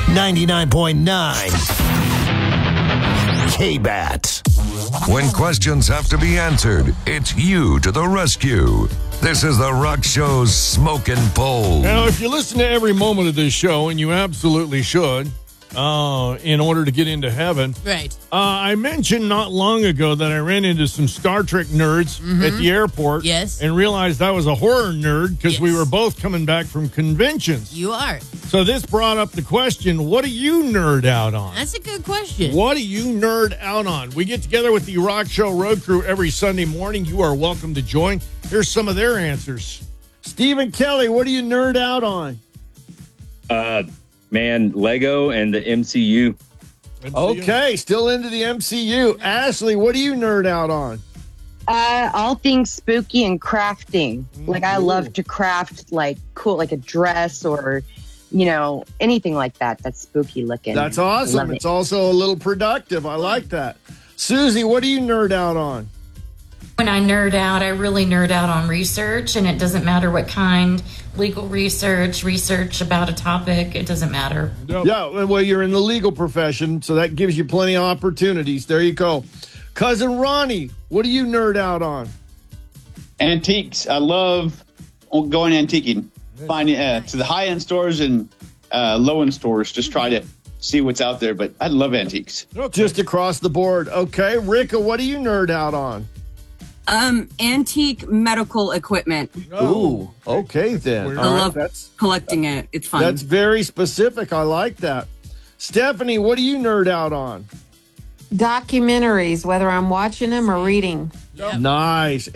99.9 K-Bat. When questions have to be answered, it's you to the rescue. This is the Rock Show's Smoking Poll. Now, if you listen to every moment of this show, and you absolutely should, in order to get into heaven. Right. I mentioned not long ago that I ran into some Star Trek nerds at the airport. Yes. And realized I was a horror nerd because we Yes. were both coming back from conventions. You are. So this brought up the question, what do you nerd out on? That's a good question. What do you nerd out on? We get together with the Rock Show Road Crew every Sunday morning. You are welcome to join. Here's some of their answers. Stephen Kelly, what do you nerd out on? Man, Lego and the MCU. Okay, still into the MCU. Ashley, what do you nerd out on? All things spooky and crafting. Like I love to craft like cool, like a dress or, anything like that. That's spooky looking. That's awesome. Love It's it. also a little productive. I like that. Susie, what do you nerd out on? When I nerd out, I really nerd out on research, and it doesn't matter what kind, legal research about a topic, it doesn't matter. Yeah, well, you're in the legal profession, so that gives you plenty of opportunities. There you go. Cousin Ronnie, what do you nerd out on? Antiques. I love going antiquing. Finding to the high-end stores and low-end stores. Just try to see what's out there, but I love antiques. Just across the board. Okay, Ricka, what do you nerd out on? Antique medical equipment. Ooh, okay then. I love collecting it. It's fun. That's very specific. I like that. Stephanie, what do you nerd out on? Documentaries, whether I'm watching them or reading. Nice.